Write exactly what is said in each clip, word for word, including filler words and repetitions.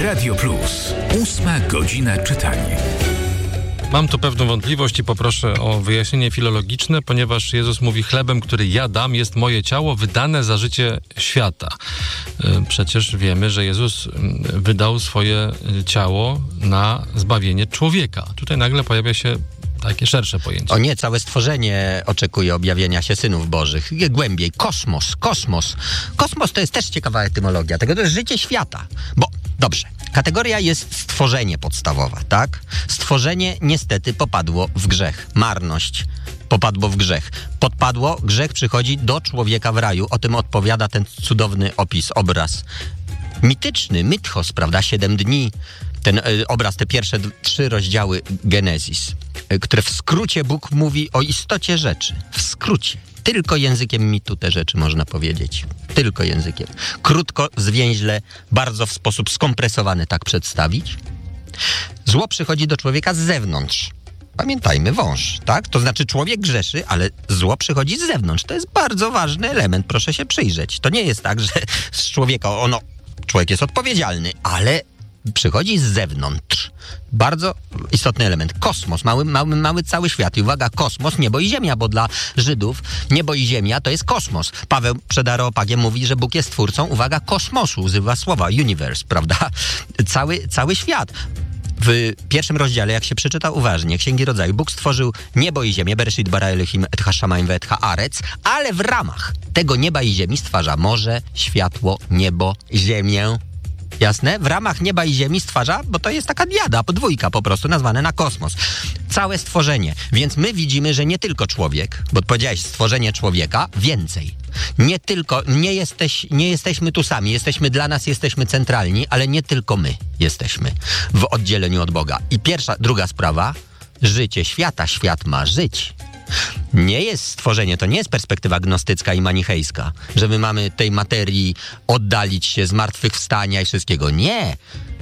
Radio Plus. Ósma godzina czytania. Mam tu pewną wątpliwość i poproszę o wyjaśnienie filologiczne, ponieważ Jezus mówi: chlebem, który ja dam, jest moje ciało wydane za życie świata. Przecież wiemy, że Jezus wydał swoje ciało na zbawienie człowieka. Tutaj nagle pojawia się takie szersze pojęcie. O nie, całe stworzenie oczekuje objawienia się synów bożych. Głębiej, kosmos, kosmos. Kosmos to jest też ciekawa etymologia tego, to jest życie świata. Bo, dobrze, kategoria jest stworzenie podstawowa, tak? Stworzenie niestety popadło w grzech. Marność popadło w grzech. Podpadło, grzech przychodzi do człowieka w raju. O tym odpowiada ten cudowny opis, obraz mityczny, mythos, prawda? Siedem dni. Ten y, obraz, te pierwsze d- trzy rozdziały Genezis, y, które w skrócie Bóg mówi o istocie rzeczy. W skrócie. Tylko językiem mitu te rzeczy można powiedzieć. Tylko językiem. Krótko, zwięźle, bardzo w sposób skompresowany tak przedstawić. Zło przychodzi do człowieka z zewnątrz. Pamiętajmy, wąż, tak? To znaczy człowiek grzeszy, ale zło przychodzi z zewnątrz. To jest bardzo ważny element, proszę się przyjrzeć. To nie jest tak, że z człowieka, ono, człowiek jest odpowiedzialny, ale przychodzi z zewnątrz. Bardzo istotny element. Kosmos, mały, mały, mały cały świat. I uwaga, kosmos, niebo i ziemia, bo dla Żydów niebo i ziemia to jest kosmos. Paweł przed Areopagiem mówi, że Bóg jest twórcą, uwaga, kosmosu, używa słowa universe, prawda? Cały, cały świat. W pierwszym rozdziale, jak się przeczyta uważnie, Księgi Rodzaju, Bóg stworzył niebo i ziemię, Bereshit bara Elohim et ha-shamayim ve'et ha'arec, ale w ramach tego nieba i ziemi stwarza morze, światło, niebo, ziemię. Jasne? W ramach nieba i ziemi stwarza, bo to jest taka diada, podwójka po prostu, nazwane na kosmos. Całe stworzenie. Więc my widzimy, że nie tylko człowiek, bo powiedziałeś stworzenie człowieka, więcej. Nie tylko, nie, jesteś, nie jesteśmy tu sami, jesteśmy dla nas, jesteśmy centralni, ale nie tylko my jesteśmy w oddzieleniu od Boga. I pierwsza, druga sprawa, życie świata. Świat ma żyć. Nie jest stworzenie, to nie jest perspektywa gnostycka i manichejska, że my mamy tej materii oddalić się, zmartwychwstania i wszystkiego. Nie.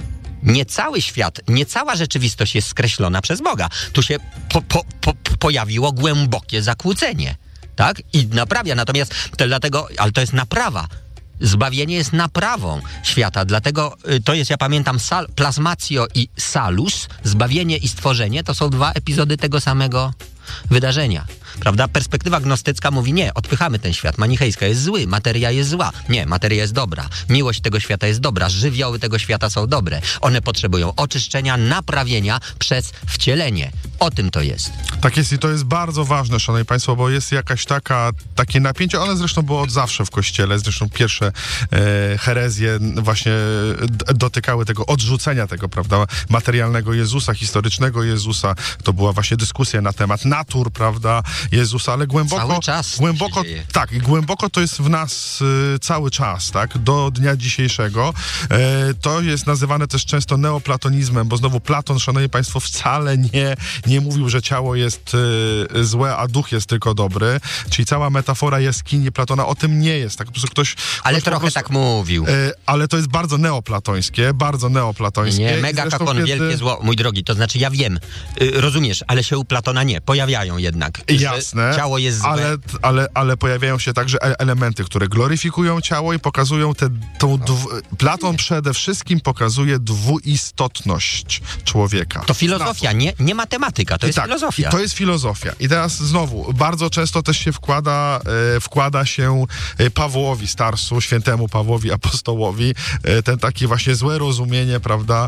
Nie cały świat, nie cała rzeczywistość jest skreślona przez Boga. Tu się po, po, po, pojawiło głębokie zakłócenie, tak? I naprawia, natomiast to dlatego, ale to jest naprawa. Zbawienie jest naprawą świata, dlatego y, to jest, ja pamiętam, sal, plasmatio i salus, zbawienie i stworzenie, to są dwa epizody tego samego wydarzenia, prawda? Perspektywa gnostycka mówi: nie, odpychamy ten świat, manichejska jest zły, materia jest zła. Nie, materia jest dobra, miłość tego świata jest dobra, żywioły tego świata są dobre. One potrzebują oczyszczenia, naprawienia przez wcielenie. O tym to jest. Tak jest i to jest bardzo ważne, szanowni państwo, bo jest jakaś taka, takie napięcie, one zresztą było od zawsze w Kościele, zresztą pierwsze e, herezje właśnie d- dotykały tego odrzucenia tego, prawda, materialnego Jezusa, historycznego Jezusa. To była właśnie dyskusja na temat natur, prawda, Jezusa, ale głęboko... Cały czas głęboko, tak, i głęboko to jest w nas y, cały czas, tak, do dnia dzisiejszego. E, to jest nazywane też często neoplatonizmem, bo znowu Platon, szanowni państwo, wcale nie, nie mówił, że ciało jest y, złe, a duch jest tylko dobry. Czyli cała metafora jaskini Platona o tym nie jest. Tak, po prostu ktoś, ale ktoś trochę prostu, tak mówił. Y, ale to jest bardzo neoplatońskie, bardzo neoplatońskie. Nie, mega kakon, kiedy... wielkie zło, mój drogi, to znaczy ja wiem, y, rozumiesz, ale się u Platona nie, pojawiają jednak. Jasne, ciało jest złe. Ale, ale, ale pojawiają się także elementy, które gloryfikują ciało i pokazują tę, tą, dwu... Platon przede wszystkim pokazuje dwuistotność człowieka. To filozofia, nie, nie matematyka, to jest tak, filozofia. I to jest filozofia. I teraz znowu, bardzo często też się wkłada, e, wkłada się Pawłowi Starsu, świętemu Pawłowi Apostołowi, e, ten taki właśnie złe rozumienie, prawda,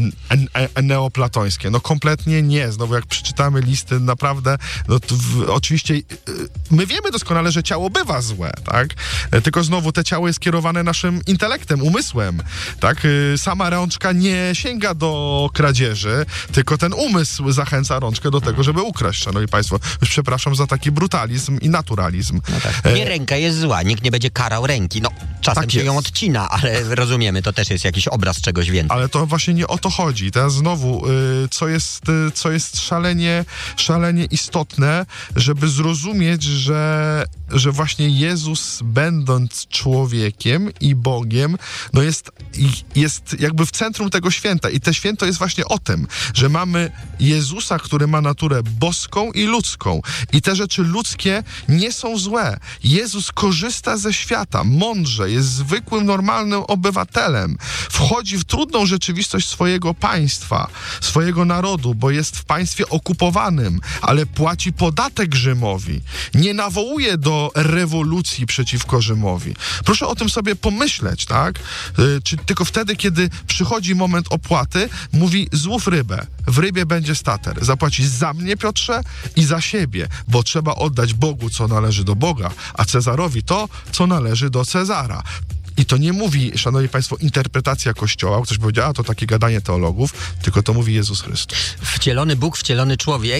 e, e, neoplatońskie. No kompletnie nie. Znowu jak przeczytamy listy, naprawdę, no to w, oczywiście e, my wiemy doskonale, że ciało bywa złe, tak? E, tylko znowu te ciało jest kierowane naszym intelektem, umysłem, tak? E, sama rączka nie sięga do kradzieży, tylko ten umysł zachęca rączkę do tego, żeby ukraść, szanowni państwo. Już przepraszam za taki brutalizm i naturalizm. No tak. Nie, ręka jest zła, nikt nie będzie karał ręki. No, czasem tak się jest. ją odcina, ale rozumiemy, to też jest jakiś obraz czegoś więcej. Ale to właśnie nie o to chodzi. Teraz znowu, y, co jest, y, co jest szalenie, szalenie istotne, żeby zrozumieć, że, że właśnie Jezus, będąc człowiekiem i Bogiem, no jest, jest jakby w centrum tego święta. I to święto jest właśnie o tym, że mamy Jezusa, który ma naturę boską i ludzką. I te rzeczy ludzkie nie są złe. Jezus korzysta ze świata mądrze, jest zwykłym, normalnym obywatelem. Wchodzi w trudną rzeczywistość swojego państwa, swojego narodu, bo jest w państwie okupowanym, ale płaci podatek Rzymowi. Nie nawołuje do rewolucji przeciwko Rzymowi. Proszę o tym sobie pomyśleć, tak? Yy, czy tylko wtedy, kiedy przychodzi moment opłaty, mówi: złów rybę, w rybie będzie stater. Zapłacisz za mnie, Piotrze, i za siebie, bo trzeba oddać Bogu, co należy do Boga, a Cezarowi to, co należy do Cezara. I to nie mówi, szanowni państwo, interpretacja Kościoła, ktoś powiedział, a to takie gadanie teologów, tylko to mówi Jezus Chrystus. Wcielony Bóg, wcielony człowiek.